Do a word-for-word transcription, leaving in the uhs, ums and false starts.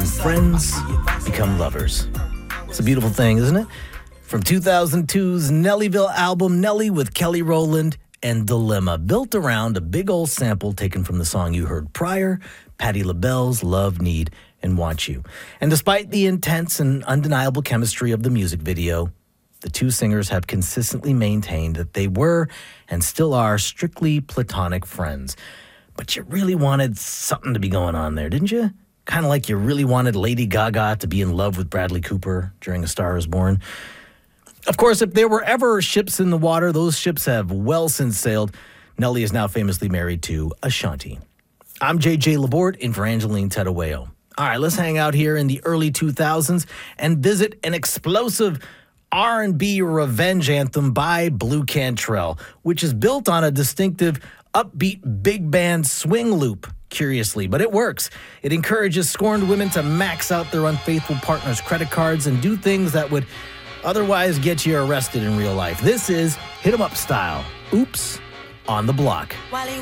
when friends become lovers. It's a beautiful thing, isn't it? From two thousand two's Nellyville album, Nelly with Kelly Rowland and Dilemma, built around a big old sample taken from the song you heard prior, Patti LaBelle's Love, Need, and Want You. And despite the intense and undeniable chemistry of the music video, the two singers have consistently maintained that they were and still are strictly platonic friends. But you really wanted something to be going on there, didn't you? Kind of like you really wanted Lady Gaga to be in love with Bradley Cooper during A Star Is Born. Of course, if there were ever ships in the water, those ships have well since sailed. Nelly is now famously married to Ashanti. I'm J J Laborde in for Angeline Tedawayo. All right, let's hang out here in the early two thousands and visit an explosive R and B revenge anthem by Blu Cantrell, which is built on a distinctive upbeat big band swing loop, curiously, but it works. It encourages scorned women to max out their unfaithful partner's credit cards and do things that would otherwise get you arrested in real life. This is Hit 'em Up style. Oops on the Block. While he